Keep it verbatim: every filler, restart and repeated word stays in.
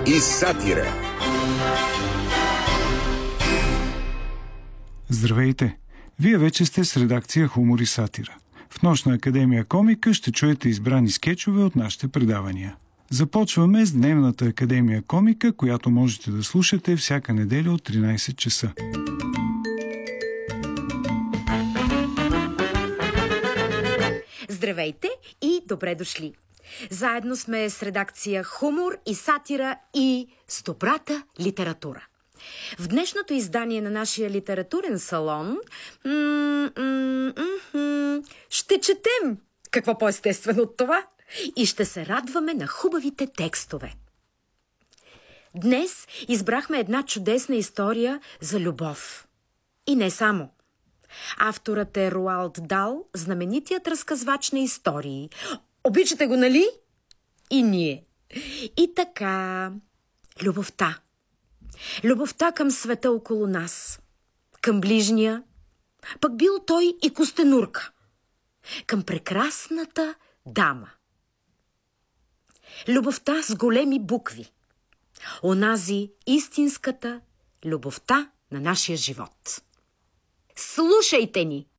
и сатира. Здравейте! Вие вече сте с редакция Хумор и сатира. В Нощна академия комика ще чуете избрани скечове от нашите предавания. Започваме с Дневната академия комика, която можете да слушате всяка неделя от тринайсет часа. Здравейте и добре дошли! Заедно сме с редакция Хумор и сатира и с добрата литература. В днешното издание на нашия литературен салон м- м- м- ще четем. Какво по-естествено от това? И ще се радваме на хубавите текстове. Днес избрахме една чудесна история за любов. И не само. Авторът е Роалд Дал, знаменитият разказвач на истории. Обичате го, нали? И ние. И така, любовта. Любовта към света около нас. Към ближния, пък бил той и костенурка. Към прекрасната дама. Любовта с големи букви. Онази истинската любовта на нашия живот. Слушайте ни!